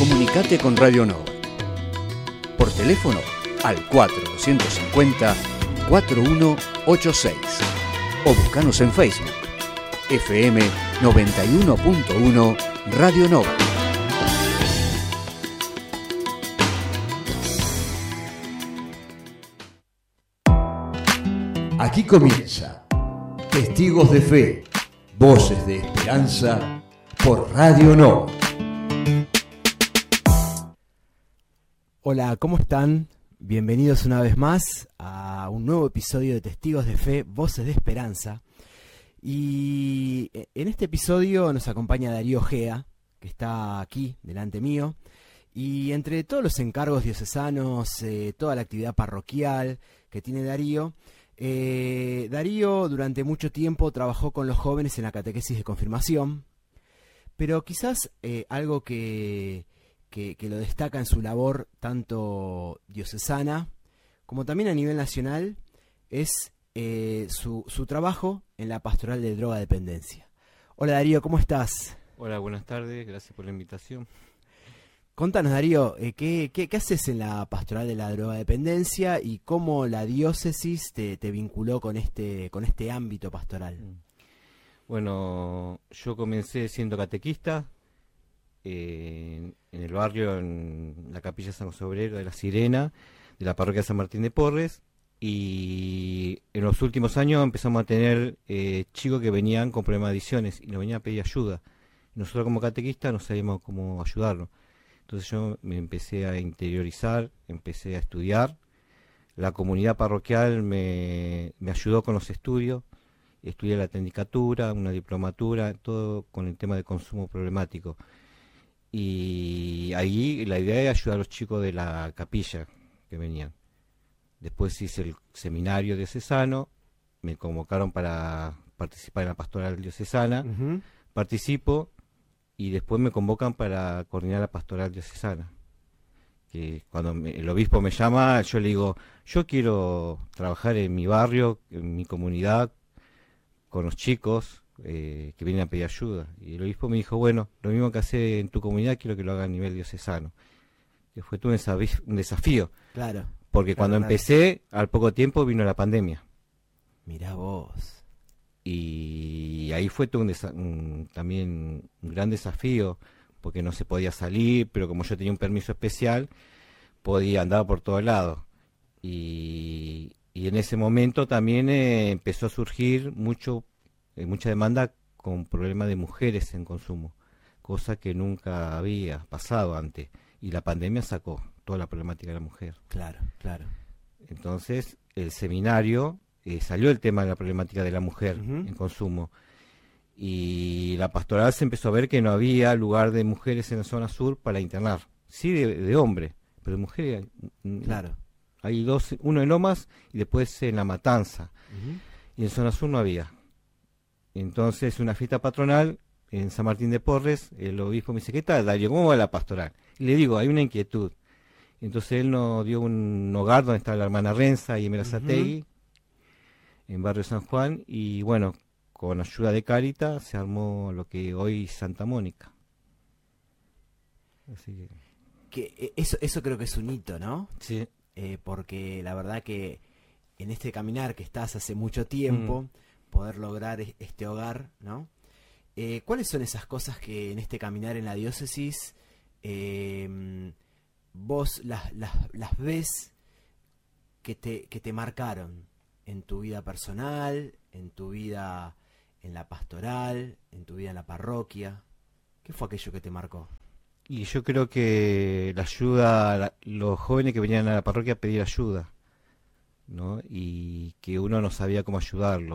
Comunicate con Radio Nova. Por teléfono al 4250-4186 o buscanos en Facebook, FM 91.1 Radio Nova. Aquí comienza Testigos de Fe, Voces de Esperanza por Radio Nova. Hola, ¿cómo están? Bienvenidos una vez más a un nuevo episodio de Testigos de Fe, Voces de Esperanza. Y en este episodio nos acompaña Darío Gea, que está aquí delante mío. Y entre todos los encargos diocesanos, toda la actividad parroquial que tiene Darío, Darío durante mucho tiempo trabajó con los jóvenes en la catequesis de confirmación, pero quizás algo que lo destaca en su labor tanto diocesana como también a nivel nacional es su trabajo en la pastoral de drogadependencia. Hola Darío, ¿cómo estás? Hola, buenas tardes, gracias por la invitación. Contanos Darío, ¿qué haces en la pastoral de la drogadependencia y cómo la diócesis te vinculó con este ámbito pastoral? Bueno, yo comencé siendo catequista en el barrio, en la capilla San José Obrero de La Sirena, de la parroquia San Martín de Porres, y en los últimos años empezamos a tener chicos que venían con problemas de adicciones y nos venían a pedir ayuda. Nosotros como catequistas no sabíamos cómo ayudarlos. Entonces yo me empecé a interiorizar, empecé a estudiar. La comunidad parroquial me ayudó con los estudios. Estudié la tecnicatura, una diplomatura, todo con el tema de consumo problemático. Y ahí la idea era ayudar a los chicos de la capilla que venían. Después hice el seminario diocesano, me convocaron para participar en la pastoral diocesana, participo y después me convocan para coordinar la pastoral diocesana. Que cuando el obispo me llama, yo le digo, yo quiero trabajar en mi barrio, en mi comunidad, con los chicos que vienen a pedir ayuda. Y el obispo me dijo, bueno, lo mismo que hace en tu comunidad, quiero que lo haga a nivel diocesano. Que fue todo un desafío. Claro. Porque cuando empecé, al poco tiempo vino la pandemia. Mirá vos. Y ahí fue todo también un gran desafío, porque no se podía salir, pero como yo tenía un permiso especial, podía andar por todos lados. Y en ese momento también empezó a surgir mucha demanda con problemas de mujeres en consumo, cosa que nunca había pasado antes. Y la pandemia sacó toda la problemática de la mujer. Claro, claro. Entonces, el seminario... salió el tema de la problemática de la mujer en consumo, y la pastoral se empezó a ver que no había lugar de mujeres en la zona sur para internar, sí de hombres, pero de mujeres claro. Hay dos, uno en Lomas y después en La Matanza, y en zona sur no había. Entonces una fiesta patronal en San Martín de Porres, el obispo me dice, ¿qué tal Darío? ¿Cómo va la pastoral? Y le digo, hay una inquietud. Entonces él nos dio un hogar donde está la hermana Renza y Emerazategui, en barrio San Juan, y bueno, con ayuda de Cáritas se armó lo que hoy es Santa Mónica. Así que eso creo que es un hito, ¿no? Sí. Porque la verdad que en este caminar que estás hace mucho tiempo, poder lograr este hogar, ¿no? ¿Cuáles son esas cosas que en este caminar en la diócesis vos las ves que te marcaron en tu vida personal, en tu vida en la pastoral, en tu vida en la parroquia? ¿Qué fue aquello que te marcó? Y yo creo que la ayuda, los jóvenes que venían a la parroquia a pedir ayuda, ¿no? Y que uno no sabía cómo ayudarlo.